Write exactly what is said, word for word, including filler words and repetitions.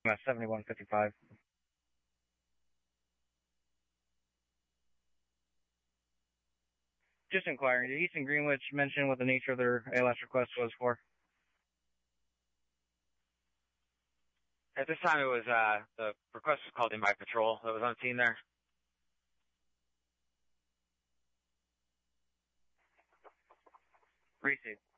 at seventy-one fifty-five. Just inquiring, did Easton Greenwich mention what the nature of their A L S request was for? At this time, it was, uh, the request was called in by patrol that was on scene there. Received.